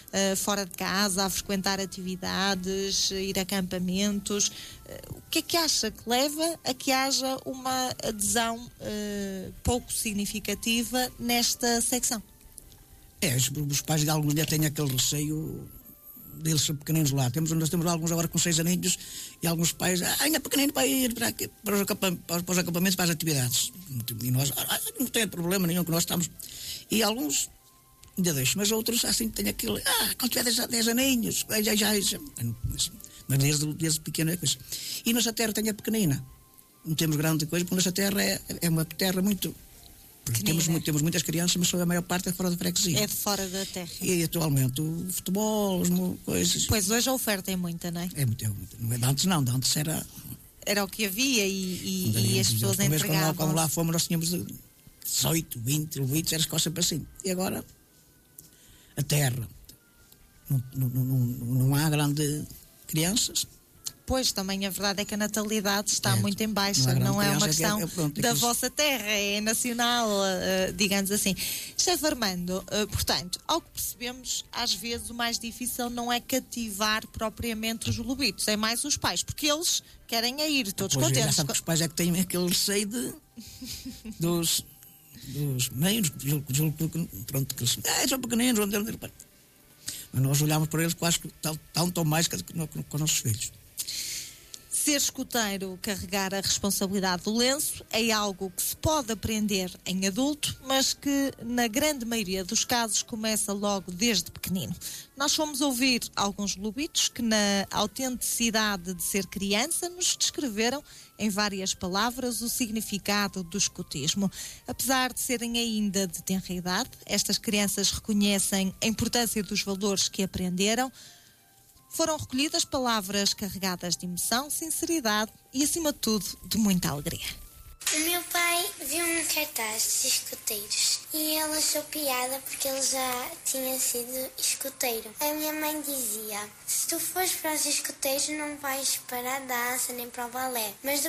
fora de casa, a frequentar atividades, ir a acampamentos. O que é que acha que leva a que haja uma adesão pouco significativa nesta secção? Os pais de alguns já têm aquele receio deles ser pequeninos lá. Nós temos alguns agora com 6 aninhos e alguns pais, ainda pequenino para ir para os acampamentos, para as atividades. E nós, não tem problema nenhum que nós estamos. E alguns ainda deixam, mas outros assim têm aquele, quando tiver 10 aninhos, já. Mas desde pequeno é coisa. E nossa terra tem a pequenina. Não temos grande coisa, porque nossa terra é uma terra muito. Temos muitas crianças, mas a maior parte é fora da freguesia. É de fora da terra. E atualmente o futebol, as coisas. Pois hoje a oferta é muita, não é? É muito. Não é de antes, não. De antes era. Era o que havia e as pessoas entregavam. Quando lá fomos, nós tínhamos 18, 20, era quase sempre assim. E agora, a terra. Não há grande crianças. Pois, também a verdade é que a natalidade está muito em baixa, não é uma questão da vossa terra, é nacional, digamos assim. Chefe Armando, portanto, ao que percebemos, às vezes o mais difícil não é cativar propriamente os lobitos, é mais os pais, porque eles querem ir todos contentes. Sabe que os pais é que têm aquele receio dos meios, pronto, que eles são pequeninos, mas nós olhamos para eles quase tanto ou mais que com os nossos filhos. Ser escoteiro, carregar a responsabilidade do lenço, é algo que se pode aprender em adulto, mas que na grande maioria dos casos começa logo desde pequenino. Nós fomos ouvir alguns lobitos que, na autenticidade de ser criança, nos descreveram em várias palavras o significado do escotismo. Apesar de serem ainda de tenra idade, estas crianças reconhecem a importância dos valores que aprenderam. Foram recolhidas palavras carregadas de emoção, sinceridade e, acima de tudo, de muita alegria. O meu pai viu um cartaz de escoteiros e ele achou piada porque ele já tinha sido escoteiro. A minha mãe dizia, se tu fores para os escoteiros não vais para a dança nem para o balé, mas